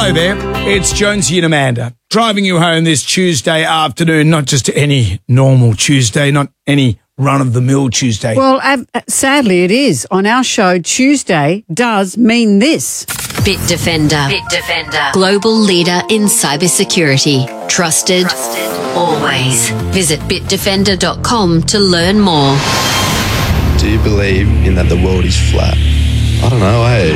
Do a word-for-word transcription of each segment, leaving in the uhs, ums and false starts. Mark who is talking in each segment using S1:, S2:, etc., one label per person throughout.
S1: Hello there, it's Jonesy and Amanda, driving you home this Tuesday afternoon, not just any normal Tuesday, not any run-of-the-mill Tuesday.
S2: Well, uh, sadly it is. On our show, Tuesday does mean this.
S3: Bitdefender. Bitdefender. Global leader in cybersecurity. Trusted, Trusted. Always. Visit bitdefender dot com to learn more.
S4: Do you believe in that the world is flat? I don't know, eh?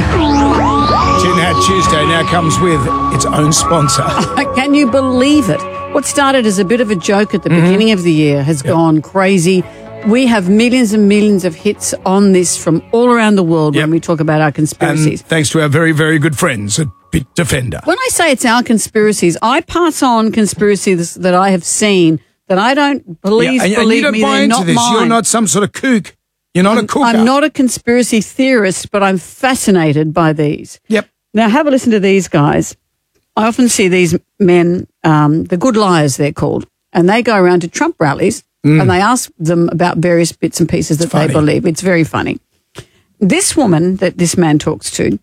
S1: Tin Hat Tuesday now comes with its own sponsor.
S2: Can you believe it? What started as a bit of a joke at the mm-hmm. beginning of the year has yep. gone crazy. We have millions and millions of hits on this from all around the world yep. when we talk about our conspiracies.
S1: And thanks to our very, very good friends at Bitdefender.
S2: When I say it's our conspiracies, I pass on conspiracies that I have seen that I don't believe,
S1: yeah, and,
S2: believe
S1: and you don't
S2: me,
S1: buy
S2: they're
S1: into
S2: not
S1: this.
S2: mine.
S1: You're not some sort of kook. You're not
S2: I'm,
S1: a cooker.
S2: I'm not a conspiracy theorist, but I'm fascinated by these.
S1: Yep.
S2: Now, have a listen to these guys. I often see these men, um, the good liars they're called, and they go around to Trump rallies mm. and they ask them about various bits and pieces that they believe. It's very funny. This woman that this man talks to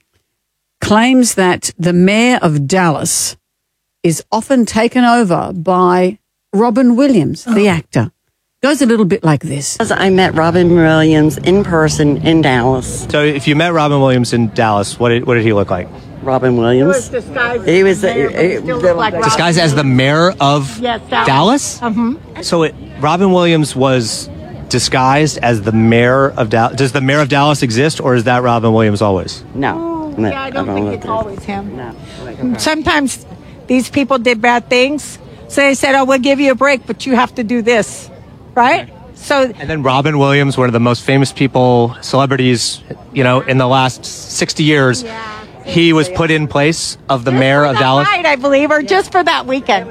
S2: claims that the mayor of Dallas is often taken over by Robin Williams, oh. the actor. Goes a little bit like this.
S5: I met Robin Williams in person in Dallas.
S6: So if you met Robin Williams in Dallas, what did, what did he look like?
S5: Robin Williams? He was disguised, he was, uh, uh,
S6: like disguised as the mayor of
S5: yes,
S6: Dallas?
S5: Dallas? Uh-huh.
S6: So it, Robin Williams was disguised as the mayor of Dallas. Does the mayor of Dallas exist, or is that Robin Williams always?
S5: No.
S7: no yeah, I don't, I don't think it's always him.
S5: No.
S7: Sometimes these people did bad things, so they said, oh, we'll give you a break, but you have to do this. Right? So,
S6: and then Robin Williams, one of the most famous people, celebrities, you know, in the last sixty years, yeah. he was put in place of the
S7: just
S6: mayor of Dallas.
S7: Night, I believe, or just for that weekend.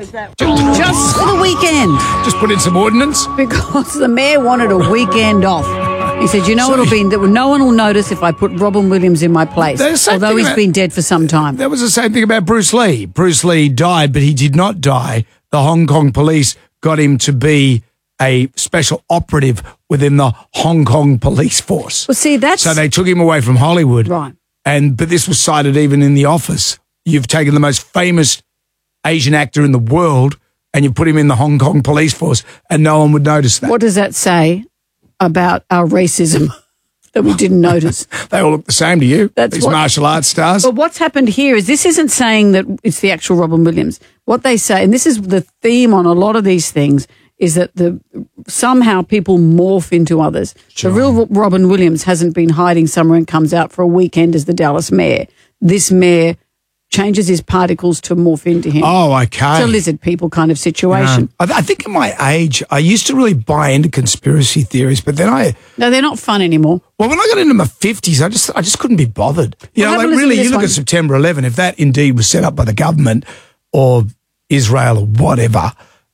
S2: Just for the weekend.
S1: Just put in some ordinance?
S2: Because the mayor wanted a weekend off. He said, you know so, what'll be, that no one will notice if I put Robin Williams in my place, although he's about, been dead for some time.
S1: That was the same thing about Bruce Lee. Bruce Lee died, but he did not die. The Hong Kong police got him to be a special operative within the Hong Kong police force.
S2: Well, see, that's...
S1: So they took him away from Hollywood.
S2: Right.
S1: And but this was cited even in The Office. You've taken the most famous Asian actor in the world and you put him in the Hong Kong police force and no one would notice that.
S2: What does that say about our racism that we didn't notice?
S1: They all look the same to you,
S2: That's
S1: these
S2: what,
S1: martial arts stars.
S2: But what's happened here is this isn't saying that it's the actual Robin Williams. What they say, and this is the theme on a lot of these things, is that the somehow people morph into others. Sure. The real Robin Williams hasn't been hiding somewhere and comes out for a weekend as the Dallas mayor. This mayor changes his particles to morph into him.
S1: Oh, okay.
S2: It's a lizard people kind of situation.
S1: Yeah. I, I think at my age, I used to really buy into conspiracy theories, but then I...
S2: No, they're not fun anymore.
S1: Well, when I got into my fifties, I just I just couldn't be bothered. You
S2: well,
S1: know, like really, you look one. at September eleventh, if that indeed was set up by the government or Israel or whatever...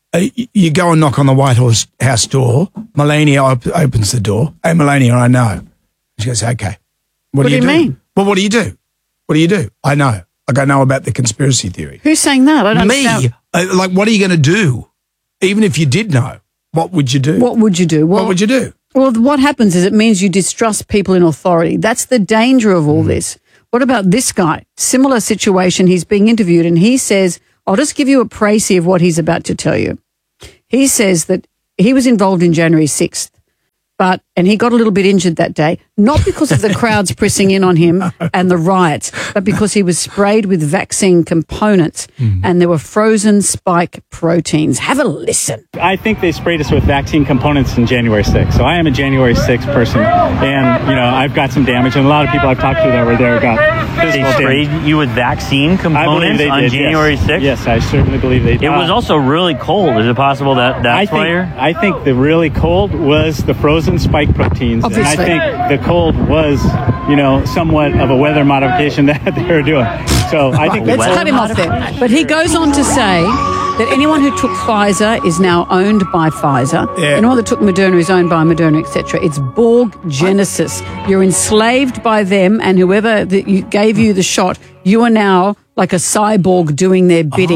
S1: You go and knock on the White House door. Melania op- opens the door. Hey, Melania, I know. She goes, okay. What,
S2: what
S1: do you do?
S2: do you mean?
S1: Well, what do you do? What do you do? I know. Like, I know about the conspiracy theory.
S2: Who's saying that? I don't
S1: Me.
S2: understand.
S1: Uh, like, what are you going to do? Even if you did know, what would you do?
S2: What would you do? Well,
S1: what would you do?
S2: Well, what happens is it means you distrust people in authority. That's the danger of all mm. this. What about this guy? Similar situation. He's being interviewed and he says, I'll just give you a précis of what he's about to tell you. He says that he was involved in January sixth, but and he got a little bit injured that day, not because of the crowds pressing in on him and the riots, but because he was sprayed with vaccine components mm. and there were frozen spike proteins. Have a listen.
S8: I think they sprayed us with vaccine components in January sixth. So I am a January sixth person, and you know I've got some damage, and a lot of people I've talked to that were there got physical
S9: They sprayed
S8: damage.
S9: you with vaccine components
S8: they
S9: on
S8: did,
S9: January
S8: yes.
S9: sixth?
S8: Yes, I certainly believe they did.
S9: It was also really cold. Is it possible that that's
S8: I think,
S9: why?
S8: I think the really cold was the frozen spike proteins.
S2: Obviously.
S8: And I think the cold was, you know, somewhat of a weather modification that they were doing. So I think
S2: Let's
S8: that's
S2: cut him off there. But he goes on to say that anyone who took Pfizer is now owned by Pfizer.
S1: Yeah.
S2: Anyone that took Moderna is owned by Moderna, et cetera. It's Borg Genesis. You're enslaved by them, and whoever that you gave you the shot, you are now like a cyborg doing their bidding.
S1: Oh.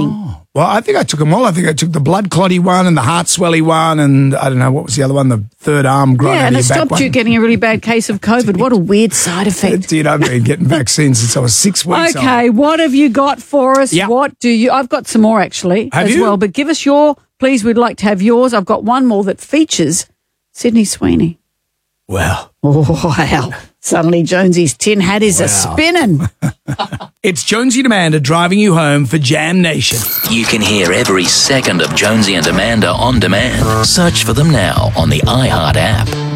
S1: Well, I think I took them all. I think I took the blood clotty one and the heart swelly one, and I don't know what was the other one, the third arm grind.
S2: Yeah, and it stopped
S1: one.
S2: you getting a really bad case of COVID. What a weird side effect.
S1: It did. I've been getting vaccines since I was six weeks old.
S2: Okay, what have you got for us?
S1: Yep.
S2: What do you? I've got some more actually
S1: Have
S2: as
S1: you?
S2: well. But give us your. Please, we'd like to have yours. I've got one more that features Sydney Sweeney.
S1: Well,
S2: Oh, wow. Suddenly Jonesy's tin hat is a spinning.
S1: it's Jonesy and Amanda driving you home for Jam Nation.
S10: You can hear every second of Jonesy and Amanda on demand. Search for them now on the iHeart app.